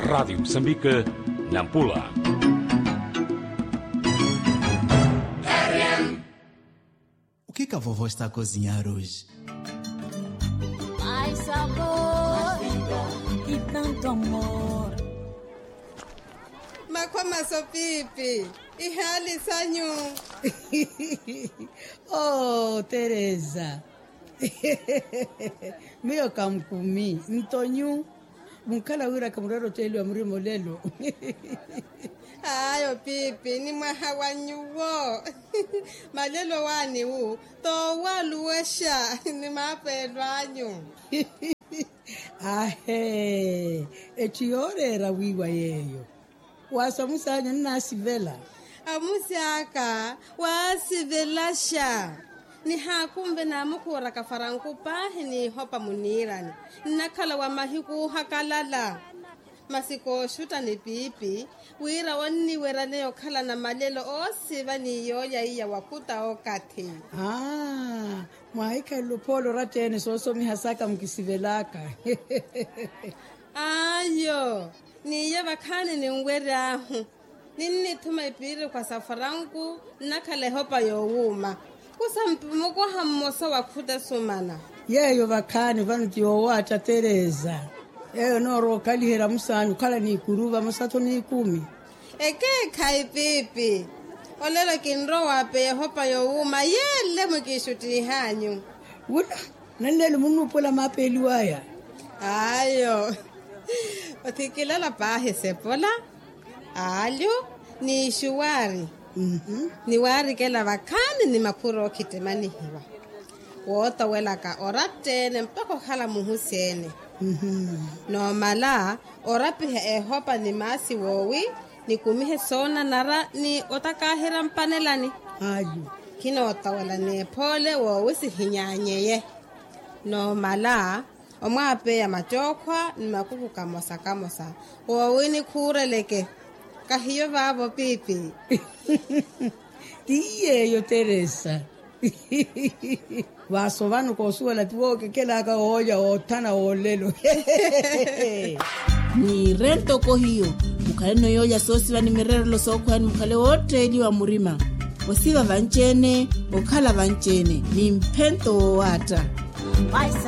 Rádio Moçambique, Nampula. O que a vovó está a cozinhar hoje? Mais sabor e tanto amor. Makoma sopipi, ihali sanyu. Oh, Teresa. Mio kamkumi, ntonyu. Munkala wira kamurero teli wa mrimo lelo. Ayo pipi, ni mahawanyuwo. Malelo wani wu, to waluwesha, ni mapelwanyu. Ahe, echiore rawiwa yeyo. Wasamusanya nasivela. Amusiaka, wasivelasha. Ni hakumbe na mukura kafaranku pahi ni hopa munirani. Nakala wa mahiku hakalala. Masiko shuta ni pipi. Wira wani werane okala na malelo osiva ni yoya iya wakuta okati. Mahika ilupolo ratene soso mihasaka mkisivelaka. Ayo, ni yaba kani ni ngwera. Nini tuma ipiri kwa safaranku nakale hopa yowuma. Kusampimuko hammosa wakuta sumana. Yeyo vakani vanuti owata Teresa. Eyo noro kalihera musanyu kala ni kuruva musato ni 10. Eke kai pipi. Olelo kinro wape hopa yowuma yele mukishuti hanyu. Wuna, nalelo munupula mapeli waya. Ayo. Otikilala pahe sepola. Alyo ni shuwari. Ni wari kela vakani ni makuro kitemani hiwa. Wota welaka oratene mpako khala muhusene. No mala orapihe hopa ni masi wowi ni kumihe sona nara ni otakahira mpanelani. Ayo. Kino otawala ni pole wowi si hinyanyeye. No mala omwape ya machokwa ni makuku kamosa. Wowi ni kureleke. Kahiyo babo pipi. Tiyeyo Teresa. Vasovano kosuela tuoke kela ka hoya otana olelo. Ni rento kohiyo. Mukale no yoya sosi vani mirero lo sokwa ni mukale wote ili wa murima. Osiva vanchene, okala vanchene. Ni mpento wata.